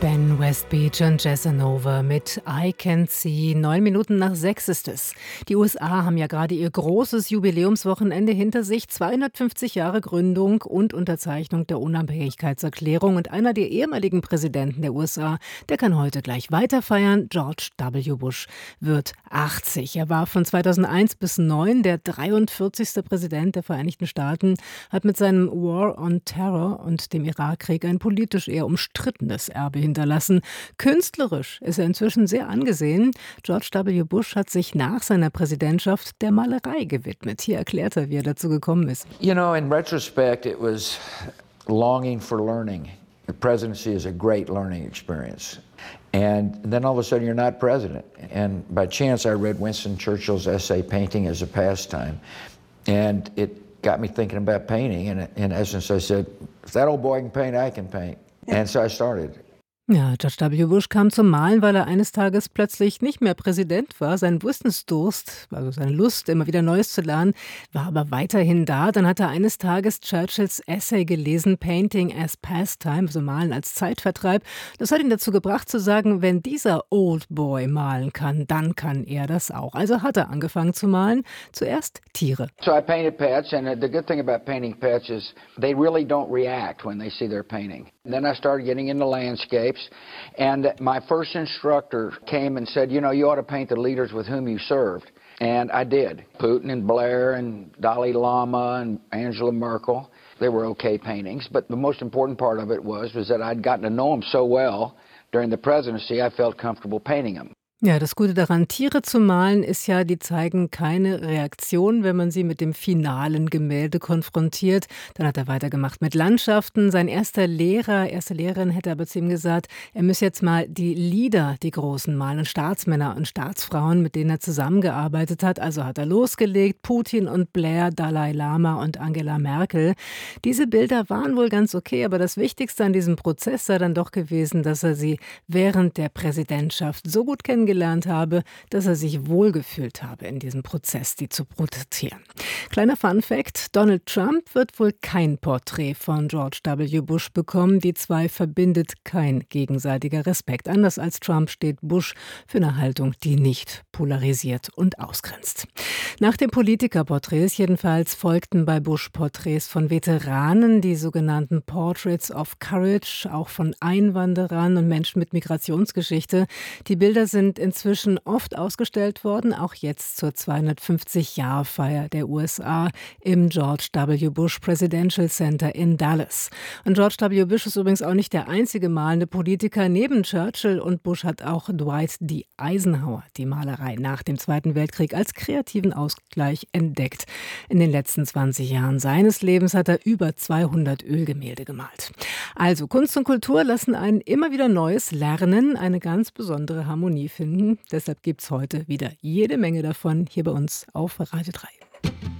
Ben Westbeach und Jazzanova mit I Can See. 9 Minuten nach 6 ist es. Die USA haben ja gerade ihr großes Jubiläumswochenende hinter sich. 250 Jahre Gründung und Unterzeichnung der Unabhängigkeitserklärung. Und einer der ehemaligen Präsidenten der USA, der kann heute gleich weiter feiern. George W. Bush wird 80. Er war von 2001 bis 2009 der 43. Präsident der Vereinigten Staaten, hat mit seinem War on Terror und dem Irakkrieg ein politisch eher umstrittenes Erbe hinterlassen. Künstlerisch ist er inzwischen sehr angesehen. George W. Bush hat sich nach seiner Präsidentschaft der Malerei gewidmet. Hier erklärt er, wie er dazu gekommen ist. You know, in retrospect, it was longing for learning. The presidency is a great learning experience. And then all of a sudden you're not president. And by chance I read Winston Churchill's essay, Painting as a Pastime. And it got me thinking about painting. And in essence I said, if that old boy can paint, I can paint. And so I started. Ja, George W. Bush kam zum Malen, weil er eines Tages plötzlich nicht mehr Präsident war. Sein Wissensdurst, also seine Lust, immer wieder Neues zu lernen, war aber weiterhin da. Dann hat er eines Tages Churchills Essay gelesen, Painting as Pastime, also Malen als Zeitvertreib. Das hat ihn dazu gebracht zu sagen, wenn dieser Old Boy malen kann, dann kann er das auch. Also hat er angefangen zu malen. Zuerst Tiere. So I painted pets, and the good thing about painting pets is they really don't react when they see their painting. And then I started getting into landscapes, and my first instructor came and said, you know, you ought to paint the leaders with whom you served. And I did. Putin and Blair and Dalai Lama and Angela Merkel. They were okay paintings, but the most important part of it was that I'd gotten to know them so well during the presidency, I felt comfortable painting them. Ja, das Gute daran, Tiere zu malen, ist ja, die zeigen keine Reaktion, wenn man sie mit dem finalen Gemälde konfrontiert. Dann hat er weitergemacht mit Landschaften. Sein erste Lehrerin hätte aber zu ihm gesagt, er müsse jetzt mal die Leader, die Großen malen, und Staatsmänner und Staatsfrauen, mit denen er zusammengearbeitet hat. Also hat er losgelegt, Putin und Blair, Dalai Lama und Angela Merkel. Diese Bilder waren wohl ganz okay, aber das Wichtigste an diesem Prozess sei dann doch gewesen, dass er sie während der Präsidentschaft so gut kennengelernt habe, dass er sich wohlgefühlt habe in diesem Prozess, die zu porträtieren. Kleiner Funfact: Donald Trump wird wohl kein Porträt von George W. Bush bekommen. Die zwei verbindet kein gegenseitiger Respekt. Anders als Trump steht Bush für eine Haltung, die nicht polarisiert und ausgrenzt. Nach den Politikerporträts jedenfalls folgten bei Bush Porträts von Veteranen, die sogenannten Portraits of Courage, auch von Einwanderern und Menschen mit Migrationsgeschichte. Die Bilder sind inzwischen oft ausgestellt worden, auch jetzt zur 250-Jahr-Feier der USA im George W. Bush Presidential Center in Dallas. Und George W. Bush ist übrigens auch nicht der einzige malende Politiker. Neben Churchill und Bush hat auch Dwight D. Eisenhower die Malerei nach dem Zweiten Weltkrieg als kreativen Ausgleich entdeckt. In den letzten 20 Jahren seines Lebens hat er über 200 Ölgemälde gemalt. Also Kunst und Kultur lassen einen immer wieder Neues lernen, eine ganz besondere Harmonie finden. Deshalb gibt es heute wieder jede Menge davon hier bei uns auf Radio 3.